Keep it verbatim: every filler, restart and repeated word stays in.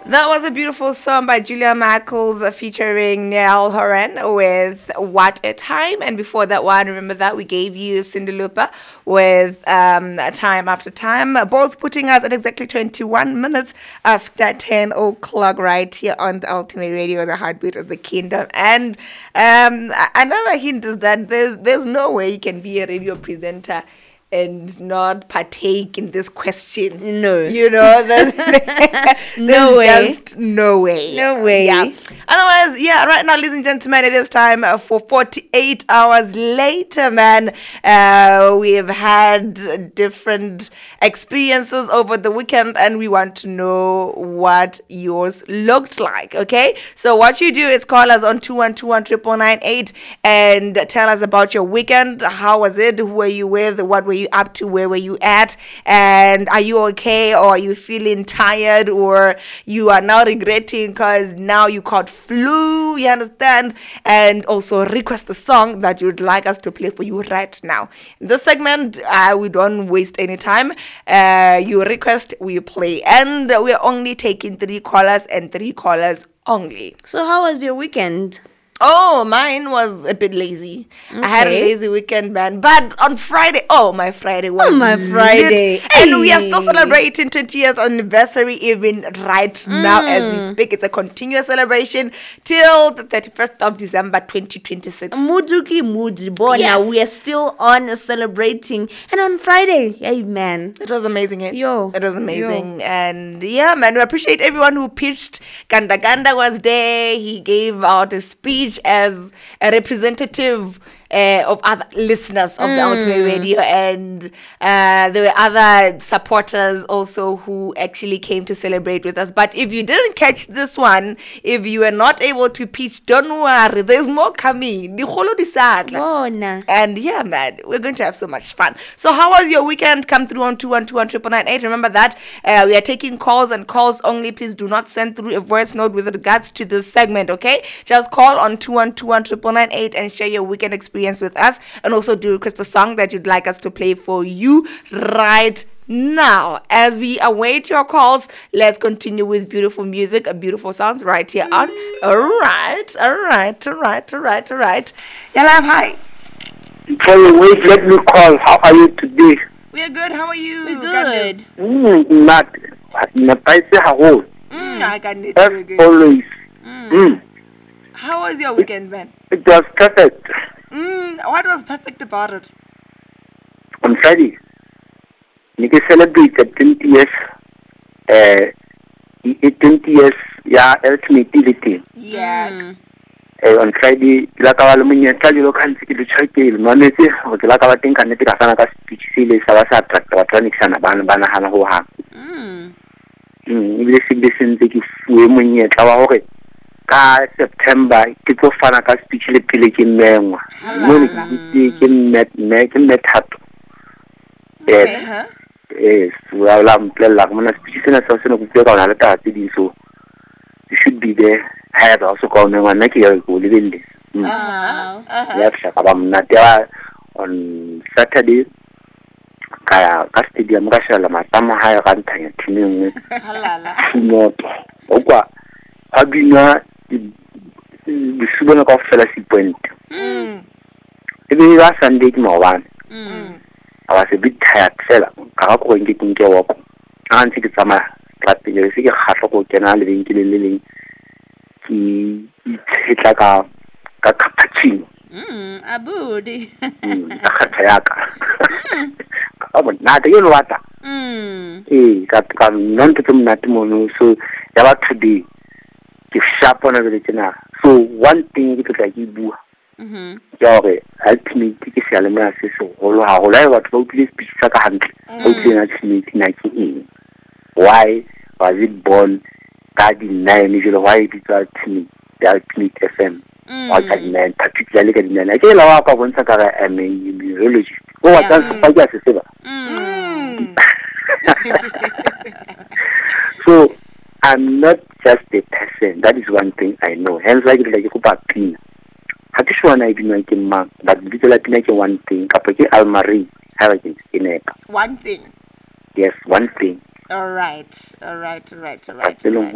That was a beautiful song by Julia Michaels uh, featuring Niall Horan with What a Time. And before that one, remember that we gave you Cyndi Lauper with um, Time After Time, uh, both putting us at exactly twenty-one minutes after ten o'clock right here on the Ultimate Radio, the heartbeat of the kingdom. And um, a- another hint is that there's, there's no way you can be a radio presenter and not partake in this question. No. You know, there's, No there's way. just no way. No way. Yeah. Otherwise, yeah, right now, ladies and gentlemen, it is time uh, for forty-eight hours later, man. Uh, we've had different experiences over the weekend, and we want to know what yours looked like, okay? So what you do is call us on two one two one triple nine eight and tell us about your weekend. How was it? Who were you with? What were you up to? Where were you at? And are you okay, or are you feeling tired, or you are now regretting because now you caught flu, you understand? And also request a song that you'd like us to play for you right now. In this segment, uh, we don't waste any time. Uh, you request, we play. And we're only taking three callers and three callers only. So how was your weekend? Oh, mine was a bit lazy. I had a Okay. lazy weekend, man. But on Friday, oh, my Friday was Oh, my lit. Friday. And we are still Hey. celebrating twentieth anniversary even right now as we speak. It's a continuous celebration till the thirty-first of December twenty twenty-six. Muduki Mudi Bona, Yes. we are still on celebrating. And on Friday, hey man. It was amazing, eh? Yo. It was amazing. And yeah, man, we appreciate everyone who pitched. Ganda Ganda was there. He gave out a speech as a representative uh, of other listeners of the Ultimate Radio. And uh, there were other supporters also who actually came to celebrate with us. But if you didn't catch this one, if you were not able to pitch, don't worry. There's more coming. Di kgolo di sa tla. Bona. And yeah, man, we're going to have so much fun. So how was your weekend? Come through on two one two one triple nine eight. Remember that uh, we are taking calls and calls only. Please do not send through a voice note with regards to this segment, okay? Just call on two one two one triple nine eight and share your weekend experience with us. And also do request a song that you'd like us to play for you right now. As we await your calls, let's continue with beautiful music and beautiful sounds right here on. All right, all right, all right, all right, all right. Yala, hi. Sorry, wait, let me call. How are you today? We're good. How are you? We're Candice? good. Mm, not. Napaise how? Mm, I can do As very good. always. Mm. How was your weekend, man? It was perfect. Mm, what was perfect about it? On Friday, we celebrated twenty years. Uh, twenty years. Yeah, ultimate activity. Yes. Uh, on Friday, la ka le monyetla le lo kantse ke le tshwakele manetse go la ka ba teng ka nete ka sana ka speech se le sa ba sa attract ba tsane sana bana bana hana ho ha. Mm. Mm, ile se le sentse ke fuwe monyetla wa hore ka September ke tlo fana ka speech le pele ke mmengwa mo le ke net net net hato. Yes, Uh-huh. yes, wa la mplela ka mona speech sena sa sena go tswa ka ona le ta tse di so you should be there. I have also called me one night go live this. Wow. Yes, I on Saturday. Kaya ka stadium ka shela matama ha ya ka ntanya tineng Halala. moto okwa ha bina di subona ka fela si point Mm. e be ba Sunday ke maobane Mm. I was a bit tired fela ka ga go nke ke wa ko a ntse ke tsama strategy se ke khatlo go kena le beng ke le leng ki itla ka ka cappuccino Mm. Abudi. ka khatha ya ka ka bona na te yo wata Mm. eh ka ka non te mna te mono so ya ba today ke sharp on le tsena so one thing ke tla ke bua Mhm. ya re ultimate ke se le mna se so go lo ha go la batho ba utlile speech sa ka hantle ba utlile na ultimate na ke eng why was it born ka di nine je le why it is ultimate the ultimate F M wa ka di nine particularly ka di nine ke la wa ka bontsha ka ga M A neurologist o wa tsa se pa ke se seba Mm. so I'm not just a person. That is one thing I know. Hence, like like you go pina. Hati shwana I didn't like man, but little like like one thing. Kapake almari have a in One thing. Yes, one thing. All right. All right. All right. All right. But All right.